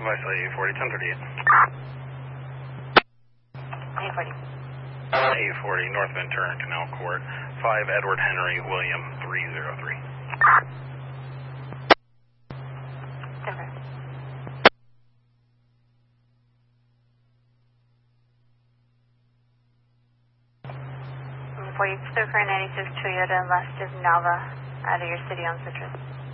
advice, A40, 1038. A40. A40, North Ventura Canal Court, 5 Edward Henry, William, 303. Denver. For you, clear for 96 Toyota, left is Nava, out of your city on Citrus.